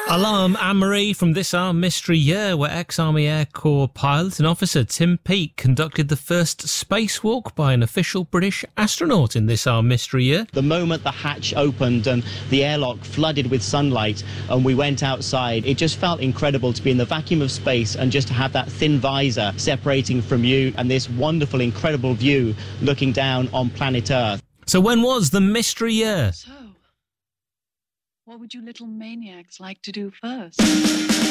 Alarm Anne-Marie from this our mystery year, where ex-Army Air Corps pilot and officer Tim Peake conducted the first spacewalk by an official British astronaut in this our mystery year. The moment the hatch opened and the airlock flooded with sunlight and we went outside, it just felt incredible to be in the vacuum of space and just to have that thin visor separating from you and this wonderful, incredible view looking down on planet Earth. So when was the mystery year? So, what would you little maniacs like to do first?